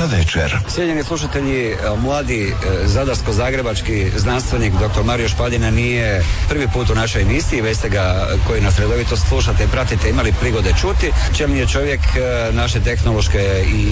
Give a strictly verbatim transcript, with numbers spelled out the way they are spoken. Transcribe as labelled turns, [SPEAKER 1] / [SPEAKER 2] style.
[SPEAKER 1] Muzička večer.
[SPEAKER 2] Cijenjeni slušatelji, mladi zadarsko-zagrebački znanstvenik doktor Mario Špadina nije prvi put u našoj emisiji, već ste ga, koji nas redovito slušate i pratite, imali prigode čuti. Čelni je čovjek naše tehnološke i